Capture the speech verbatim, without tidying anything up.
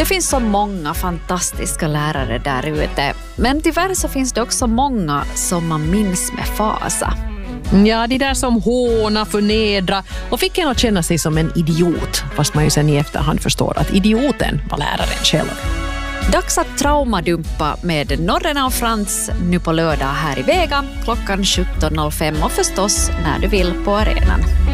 Det finns så många fantastiska lärare där ute, men tyvärr så finns det också många som man minns med fasa. Ja, de där som håna, förnedra och fick en att känna sig som en idiot, fast man ju sen i efterhand förstår att idioten var läraren själv. Dags att traumadumpa med Norrena och Frans nu på lördag här i Vega klockan sjutton noll fem och förstås när du vill på arenan.